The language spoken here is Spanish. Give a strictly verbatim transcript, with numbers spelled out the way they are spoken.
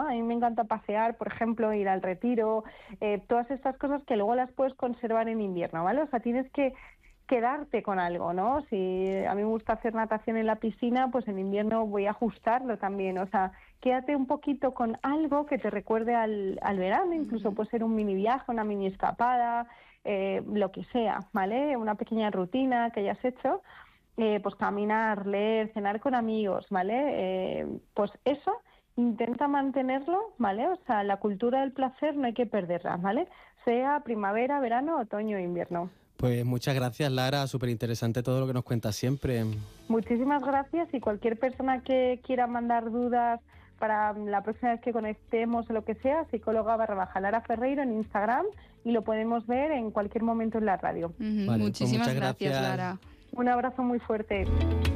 A mí me encanta pasear, por ejemplo, ir al retiro, eh, todas estas cosas que luego las puedes conservar en invierno, ¿vale? O sea, tienes que quedarte con algo, ¿no? Si a mí me gusta hacer natación en la piscina, pues en invierno voy a ajustarlo también. O sea, quédate un poquito con algo que te recuerde al, al verano, incluso puede ser un mini viaje, una mini escapada, eh, lo que sea, ¿vale? Una pequeña rutina que hayas hecho, eh, pues caminar, leer, cenar con amigos, ¿vale? Eh, pues eso, intenta mantenerlo, ¿vale? O sea, la cultura del placer no hay que perderla, ¿vale? Sea primavera, verano, otoño o invierno. Pues muchas gracias, Lara, súper interesante todo lo que nos cuentas siempre. Muchísimas gracias, y cualquier persona que quiera mandar dudas para la próxima vez que conectemos o lo que sea, psicóloga barra baja Lara Ferreiro en Instagram, y lo podemos ver en cualquier momento en la radio. Uh-huh. Vale, Muchísimas pues muchas gracias, gracias, Lara. Un abrazo muy fuerte.